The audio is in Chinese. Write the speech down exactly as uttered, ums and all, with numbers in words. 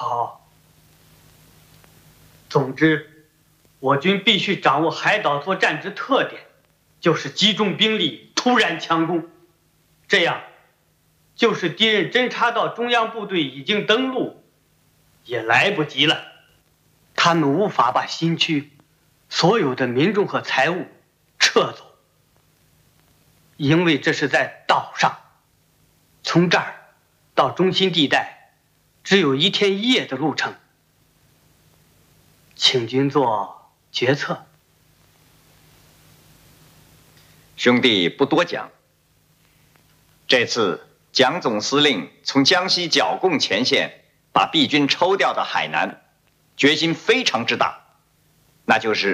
好。总之，我军必须掌握海岛作战之特点，就是集中兵力，突然强攻。这样，就是敌人侦察到中央部队已经登陆，也来不及了。他们无法把新区所有的民众和财物撤走，因为这是在岛上，从这儿到中心地带只有一天一夜的路程。请君做决策。 兄弟不多讲，这次蒋总司令从江西剿共前线把 B 军抽调到海南，决心非常之大，那就是